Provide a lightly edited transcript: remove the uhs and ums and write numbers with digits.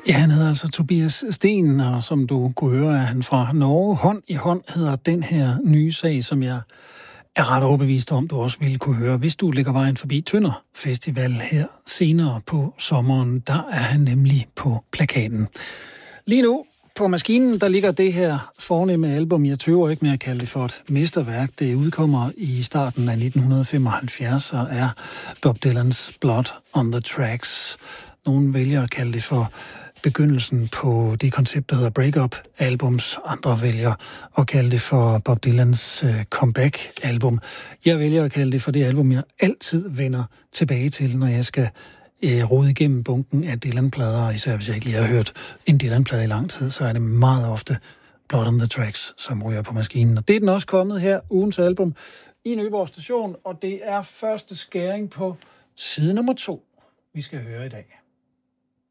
Ja, han hedder altså Tobias Sten, og som du kunne høre, er han fra Norge. Hånd i hånd hedder den her nye sag, som jeg er ret overbevist om, du også ville kunne høre, hvis du lægger vejen forbi Tønder Festival her senere på sommeren. Der er han nemlig på plakaten. Lige nu på maskinen, der ligger det her fornemme album. Jeg tøver ikke med at kalde det for et mesterværk. Det udkommer i starten af 1975 og er Bob Dylans Blood on the Tracks. Nogle vælger at kalde det for begyndelsen på det koncept, der hedder break-up-albums. Andre vælger at kalde det for Bob Dylans comeback-album. Jeg vælger at kalde det for det album, jeg altid vender tilbage til, når jeg skal rode igennem bunken af Dylan-plader. Især hvis jeg ikke lige har hørt en Dylan-plade i lang tid, så er det meget ofte Blood on the Tracks, som ryger på maskinen. Og det er den også kommet her, ugens album, i Nyborg Station, og det er første skæring på side nummer 2, vi skal høre i dag.